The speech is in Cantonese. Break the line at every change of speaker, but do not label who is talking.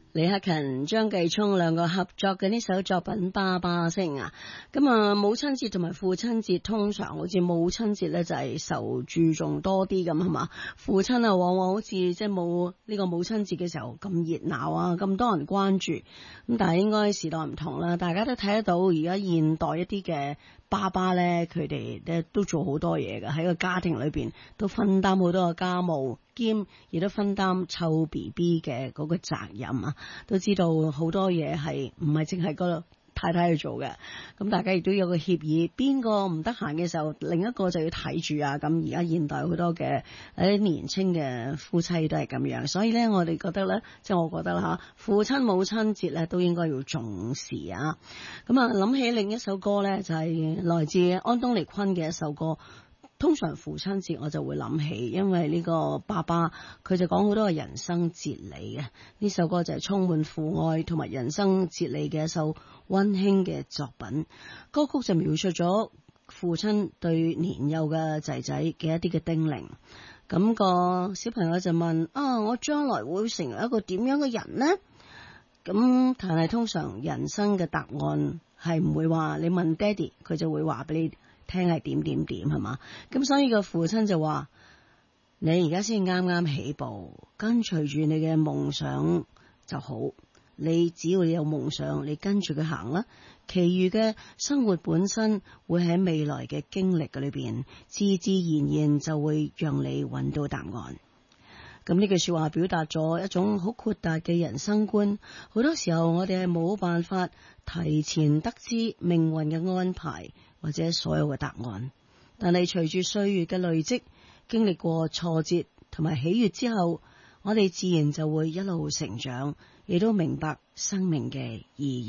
李克勤、張繼聰兩個合作嘅呢首作品《爸爸聲》啊，咁啊母親節同埋父親節通常好似母親節咧就係受注重多啲咁係嘛，父親啊往往好似即係冇呢個母親節嘅時候咁熱鬧啊，咁多人關注，咁但係應該時代唔同啦，大家都睇得到而家現代一啲嘅爸爸咧，佢哋咧都做好多嘢嘅，喺個家庭裏邊都分擔好多嘅家務，兼亦都分擔湊 BB 嘅嗰個責任啊！都知道好多嘢係唔係淨係個太太去做嘅，咁大家亦都有個協議，邊個唔得閒嘅時候，另一個就要睇住啊！咁而家現代好多嘅年輕嘅夫妻都係咁樣，所以咧我哋覺得咧，即係我覺得啦嚇，父親母親節咧都應該要重視啊！咁啊諗起另一首歌咧，就係來自安東尼坤嘅一首歌。通常父親節我就會諗起，因為呢個爸爸佢就講好多嘅人生哲理嘅，呢首歌就係充滿父愛同埋人生哲理嘅一首溫馨嘅作品。歌曲就描述咗父親對年幼嘅仔仔嘅一啲嘅叮嚀。咁個小朋友就問啊，我將來會成為一個點樣嘅人呢？咁但係通常人生嘅答案係唔會話你問爹哋，佢就會話俾你聽係點點點係嘛，咁所以個父親就話：你而家先啱啱起步，跟隨住你嘅夢想就好。你只要你有夢想，你跟住佢行啦，其餘嘅生活本身會喺未來嘅經歷嘅裏邊，自自然然就會讓你揾到答案。咁呢句說話表達咗一種好豁達嘅人生觀。好多時候我哋係冇辦法提前得知命運嘅安排或者所有嘅答案，但係隨住歲月嘅累積，經歷過挫折同埋喜悅之後，我哋自然就會一路成長，亦都明白生命嘅意義。